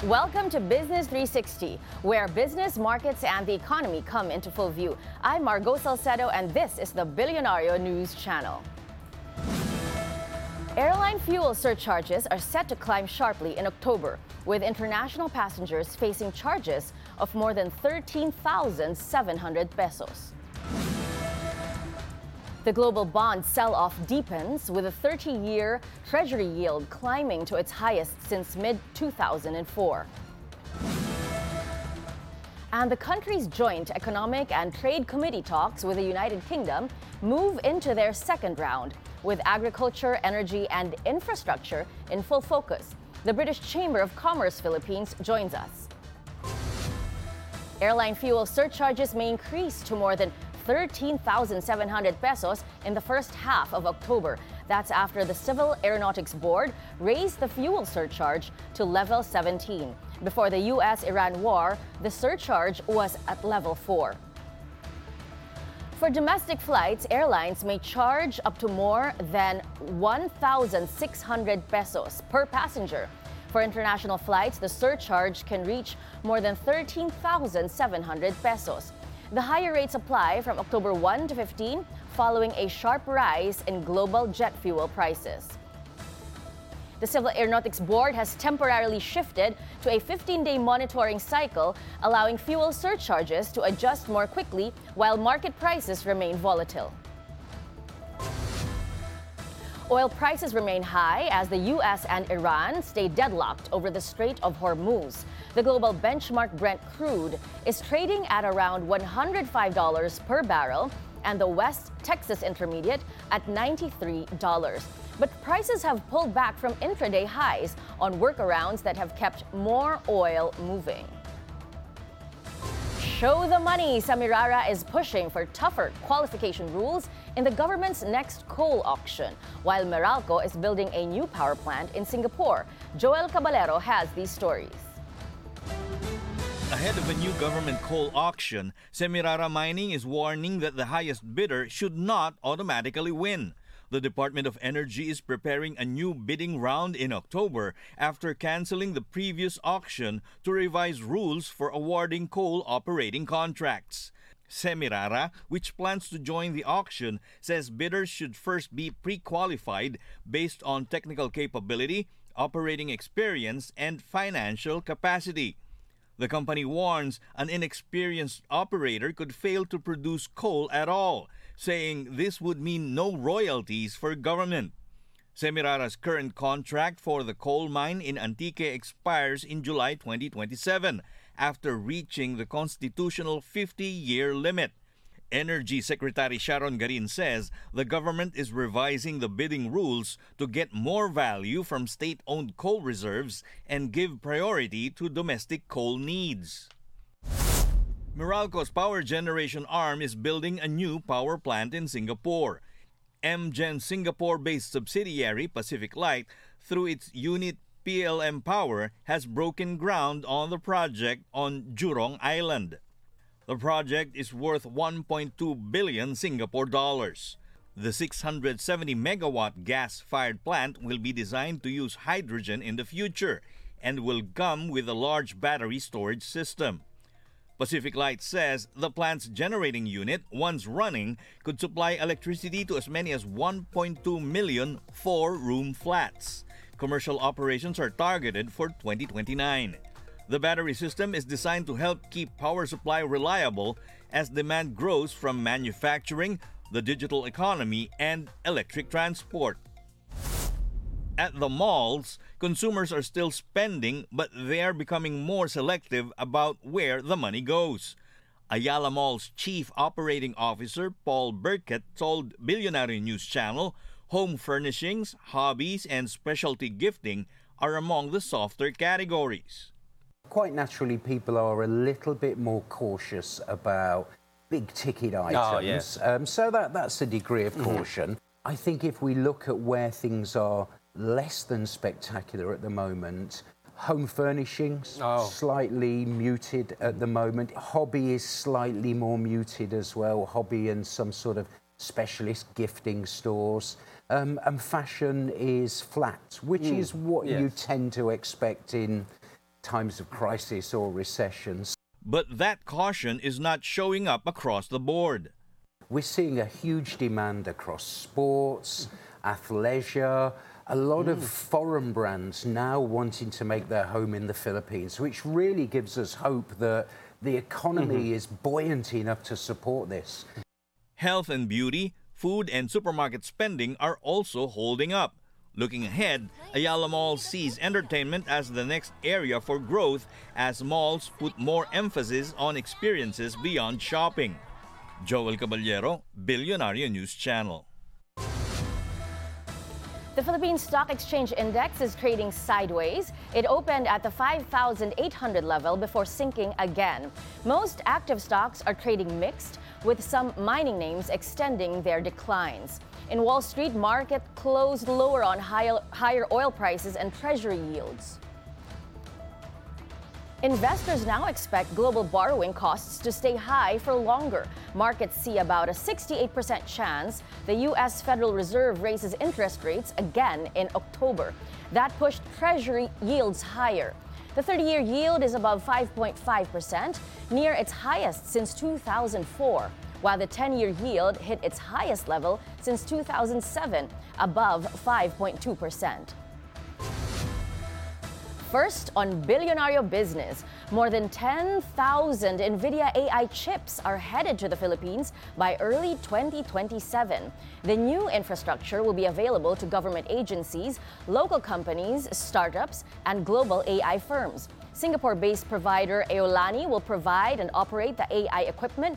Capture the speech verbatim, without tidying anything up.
Welcome to Business three sixty, where business, markets, and the economy come into full view. I'm Margot Salcedo, and this is the Bilyonario News Channel. Airline fuel surcharges are set to climb sharply in October, with international passengers facing charges of more than thirteen thousand seven hundred pesos. The global bond sell-off deepens, with a thirty-year Treasury yield climbing to its highest since mid two thousand four. And the country's joint economic and trade committee talks with the United Kingdom move into their second round, with agriculture, energy, and infrastructure in full focus. The British Chamber of Commerce Philippines joins us. Airline fuel surcharges may increase to more than thirteen thousand seven hundred pesos in the first half of October. That's after the Civil Aeronautics Board raised the fuel surcharge to level seventeen. Before the U S Iran war, the surcharge was at level four. For domestic flights, airlines may charge up to more than one thousand six hundred pesos per passenger. For international flights, the surcharge can reach more than thirteen thousand seven hundred pesos. The higher rates apply from October first to fifteenth, following a sharp rise in global jet fuel prices. The Civil Aeronautics Board has temporarily shifted to a fifteen-day monitoring cycle, allowing fuel surcharges to adjust more quickly while market prices remain volatile. Oil prices remain high as the U S and Iran stay deadlocked over the Strait of Hormuz. The global benchmark Brent crude is trading at around one hundred five dollars per barrel and the West Texas Intermediate at ninety-three dollars. But prices have pulled back from intraday highs on workarounds that have kept more oil moving. Show the money! Semirara is pushing for tougher qualification rules in the government's next coal auction, while Meralco is building a new power plant in Singapore. Joel Caballero has these stories. Ahead of a new government coal auction, Semirara Mining is warning that the highest bidder should not automatically win. The Department of Energy is preparing a new bidding round in October after canceling the previous auction to revise rules for awarding coal operating contracts. Semirara, which plans to join the auction, says bidders should first be pre-qualified based on technical capability, operating experience, and financial capacity. The company warns an inexperienced operator could fail to produce coal at all, saying this would mean no royalties for government. Semirara's current contract for the coal mine in Antique expires in July twenty twenty-seven, after reaching the constitutional fifty-year limit. Energy Secretary Sharon Garin says the government is revising the bidding rules to get more value from state-owned coal reserves and give priority to domestic coal needs. Meralco's power generation arm is building a new power plant in Singapore. MGen Singapore-based subsidiary Pacific Light, through its unit P L M Power, has broken ground on the project on Jurong Island. The project is worth one point two billion Singapore dollars. The six hundred seventy megawatt gas-fired plant will be designed to use hydrogen in the future and will come with a large battery storage system. Pacific Light says the plant's generating unit, once running, could supply electricity to as many as one point two million four-room flats. Commercial operations are targeted for twenty twenty-nine. The battery system is designed to help keep power supply reliable as demand grows from manufacturing, the digital economy, and electric transport. At the malls, consumers are still spending, but they are becoming more selective about where the money goes. Ayala Mall's Chief Operating Officer, Paul Burkett, told Bilyonario News Channel, home furnishings, hobbies, and specialty gifting are among the softer categories. Quite naturally, people are a little bit more cautious about big-ticket items. Oh, yeah. um, so that, that's a degree of caution. Mm-hmm. I think if we look at where things are less than spectacular at the moment, home furnishings, oh. slightly muted at the moment. Hobby is slightly more muted as well. Hobby and some sort of specialist gifting stores. Um, and fashion is flat, which mm. is what yes. you tend to expect in times of crisis or recessions. But that caution is not showing up across the board. We're seeing a huge demand across sports, athleisure, a lot mm. of foreign brands now wanting to make their home in the Philippines, which really gives us hope that the economy mm-hmm. is buoyant enough to support this. Health and beauty, food and supermarket spending are also holding up. Looking ahead, Ayala Mall sees entertainment as the next area for growth as malls put more emphasis on experiences beyond shopping. Joel Caballero, Billionario News Channel. The Philippine Stock Exchange Index is trading sideways. It opened at the five thousand eight hundred level before sinking again. Most active stocks are trading mixed, with some mining names extending their declines. In Wall Street, market closed lower on higher, higher oil prices and treasury yields. Investors now expect global borrowing costs to stay high for longer. Markets see about a sixty-eight percent chance the U S Federal Reserve raises interest rates again in October. That pushed Treasury yields higher. The thirty-year yield is above five point five percent, near its highest since two thousand four, while the ten-year yield hit its highest level since two thousand seven, above five point two percent. First on Billionario Business, more than ten thousand NVIDIA A I chips are headed to the Philippines by early twenty twenty-seven. The new infrastructure will be available to government agencies, local companies, startups, and global A I firms. Singapore-based provider Aolani will provide and operate the A I equipment